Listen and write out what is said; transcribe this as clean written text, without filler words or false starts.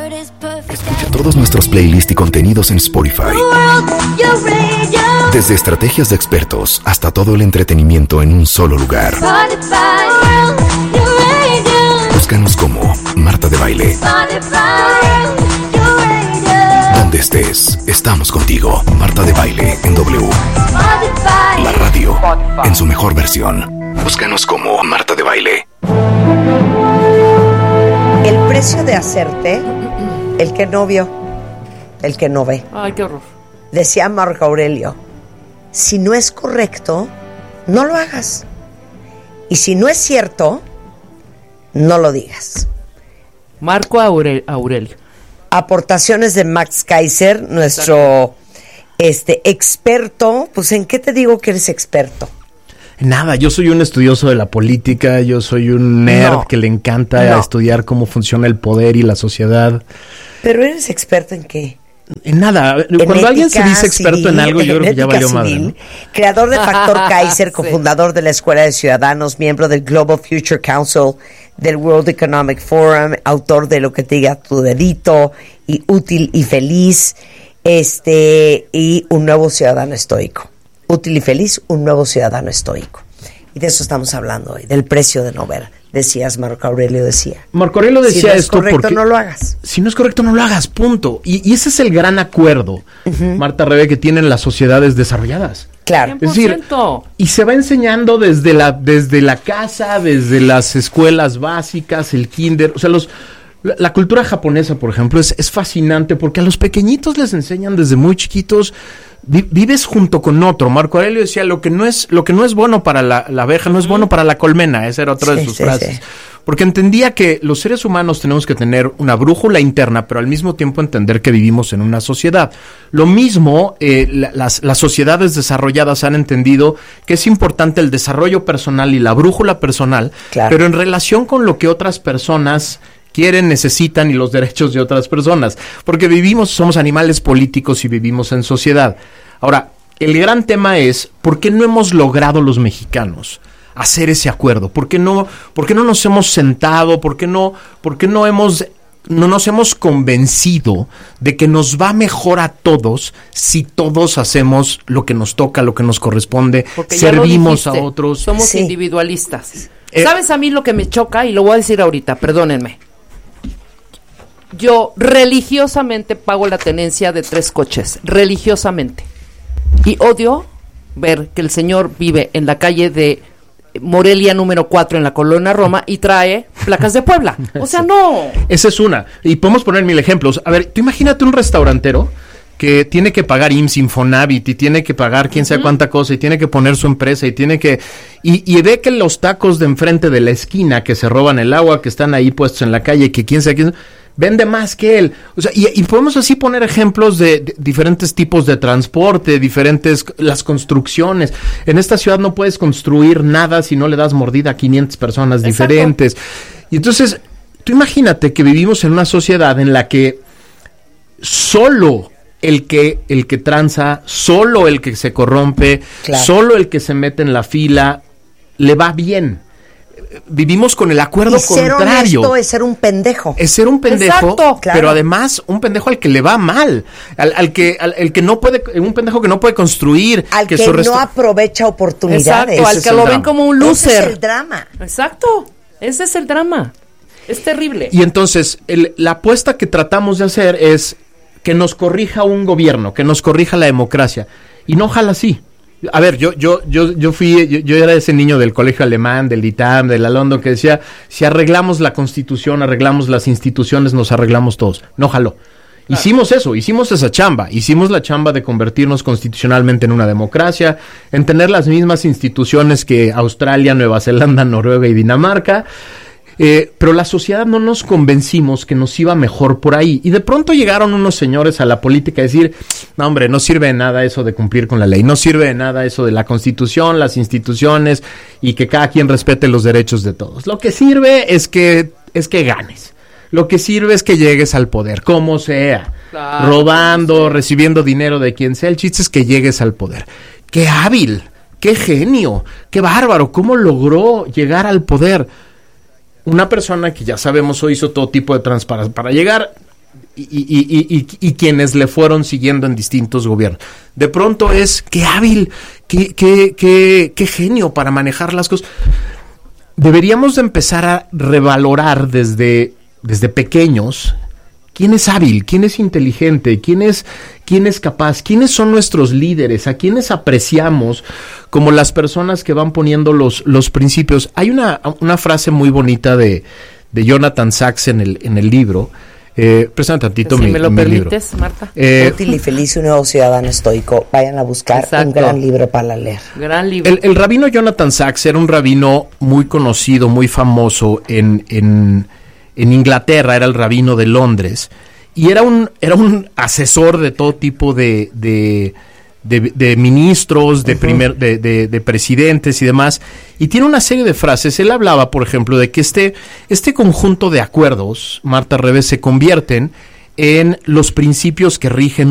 Escucha todos nuestros playlists y contenidos en Spotify. Desde estrategias de expertos hasta todo el entretenimiento en un solo lugar. Búscanos como Marta de Baile. Donde estés, estamos contigo. Marta de Baile en W. La radio en su mejor versión. Búscanos como Marta de Baile. El precio de hacerte el que no vio, el que no ve. Ay, qué horror. Decía Marco Aurelio, si no es correcto, no lo hagas. Y si no es cierto, no lo digas. Marco Aurelio. Aportaciones de Max Kaiser, nuestro experto. Pues, ¿en qué te digo que eres experto? Nada, yo soy un estudioso de la política, yo soy un nerd que le encanta estudiar cómo funciona el poder y la sociedad. ¿Pero eres experto en qué? En nada. Cuando alguien se dice experto en algo, yo creo que ya valió madre, ¿no? Creador de Factor Kaiser, cofundador de la Escuela de Ciudadanos, miembro del Global Future Council del World Economic Forum, autor de Lo que te diga tu dedito, y Útil y Feliz, y un nuevo ciudadano estoico. Útil y feliz, un nuevo ciudadano estoico. Y de eso estamos hablando hoy, del precio de no ver. Decías, Marco Aurelio decía. Marco Aurelio decía si no es esto correcto, porque... no lo hagas. Si no es correcto, no lo hagas, punto. Y ese es el gran acuerdo, Marta Rebe, que tienen las sociedades desarrolladas. Claro. 100%. Es decir, y se va enseñando desde la casa, desde las escuelas básicas, el kinder, o sea, la cultura japonesa, por ejemplo, es fascinante porque a los pequeñitos les enseñan desde muy chiquitos. Vives junto con otro. Marco Aurelio decía, lo que no es bueno para la abeja no es bueno para la colmena. Esa era otra de sus frases. Sí. Porque entendía que los seres humanos tenemos que tener una brújula interna, pero al mismo tiempo entender que vivimos en una sociedad. Lo mismo, las sociedades desarrolladas han entendido que es importante el desarrollo personal y la brújula personal, claro, pero en relación con lo que otras personas quieren, necesitan y los derechos de otras personas, porque somos animales políticos y vivimos en sociedad. Ahora, el gran tema es, ¿por qué no hemos logrado los mexicanos hacer ese acuerdo? ¿Por qué no nos hemos sentado? ¿Por qué no nos hemos convencido de que nos va mejor a todos si todos hacemos lo que nos toca, lo que nos corresponde, porque servimos a otros? Somos individualistas. ¿Sabes a mí lo que me choca? Y lo voy a decir ahorita, perdónenme. Yo religiosamente pago la tenencia de 3 coches, religiosamente. Y odio ver que el señor vive en la calle de Morelia número 4 en la colonia Roma y trae placas de Puebla. O sea, no. Esa es una. Y podemos poner 1000 ejemplos. A ver, tú imagínate un restaurantero que tiene que pagar IMSS, Infonavit, y tiene que pagar quién sabe cuánta cosa, y tiene que poner su empresa, y tiene que... Y ve que los tacos de enfrente de la esquina que se roban el agua, que están ahí puestos en la calle, que quién sabe quién... vende más que él. O sea, y podemos así poner ejemplos de diferentes tipos de transporte, las construcciones. En esta ciudad no puedes construir nada si no le das mordida a 500 personas diferentes. Y entonces, tú imagínate que vivimos en una sociedad en la que solo el que tranza, solo el que se corrompe, claro, solo el que se mete en la fila, le va bien. Vivimos con el acuerdo contrario. Ser honesto es ser un pendejo. Es ser un pendejo, exacto, pero claro, además un pendejo al que le va mal, al que no puede, un pendejo que no puede construir, al que no aprovecha oportunidades. Exacto, al que lo ven como un loser. Ese es el drama. Exacto, ese es el drama. Es terrible. Y entonces la apuesta que tratamos de hacer es que nos corrija un gobierno, que nos corrija la democracia, y no jala así. A ver, yo era ese niño del colegio alemán, del ITAM, de la London, que decía, si arreglamos la Constitución, arreglamos las instituciones, nos arreglamos todos. No jaló. Hicimos eso, hicimos esa chamba, hicimos la chamba de convertirnos constitucionalmente en una democracia, en tener las mismas instituciones que Australia, Nueva Zelanda, Noruega y Dinamarca. Pero la sociedad no nos convencimos que nos iba mejor por ahí. Y de pronto llegaron unos señores a la política a decir, no hombre, no sirve de nada eso de cumplir con la ley, no sirve de nada eso de la Constitución, las instituciones y que cada quien respete los derechos de todos. Lo que sirve es que ganes. Lo que sirve es que llegues al poder, como sea, claro, robando, recibiendo dinero de quien sea. El chiste es que llegues al poder. ¡Qué hábil! ¡Qué genio! ¡Qué bárbaro! ¿Cómo logró llegar al poder? Una persona que ya sabemos hoy hizo todo tipo de transparencia para llegar, y quienes le fueron siguiendo en distintos gobiernos. De pronto es, qué hábil, qué genio para manejar las cosas. Deberíamos de empezar a revalorar desde pequeños quién es hábil, quién es inteligente, quién es capaz, quiénes son nuestros líderes, a quiénes apreciamos como las personas que van poniendo los principios. Hay una frase muy bonita de Jonathan Sacks en el libro. Préstame tantito si mi me lo mi permites, libro. Marta. Útil y feliz, un nuevo ciudadano estoico. Vayan a buscar Exacto. un gran libro para leer. Gran libro. El rabino Jonathan Sacks era un rabino muy conocido, muy famoso en Inglaterra, era el rabino de Londres, y era un asesor de todo tipo de ministros, de presidentes y demás, y tiene una serie de frases. Él hablaba, por ejemplo, de que este conjunto de acuerdos, Marta, al revés, se convierten en los principios que rigen